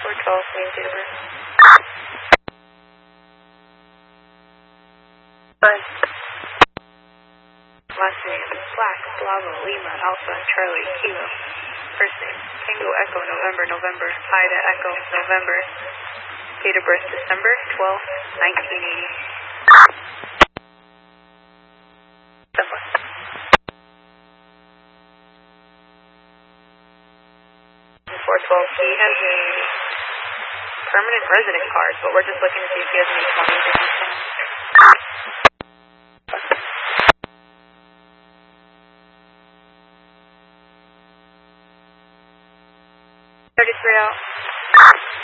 412, name, date of birth. Fine. Last name, Black, Bravo, Lima, Alpha, Charlie, Kilo. First name, Tango Echo, November, November, Ida Echo, November. Date of birth, December 12th, 1980. 412, he has a permanent resident card, but we're just looking to see if he has any plumbing assistance. 33 out.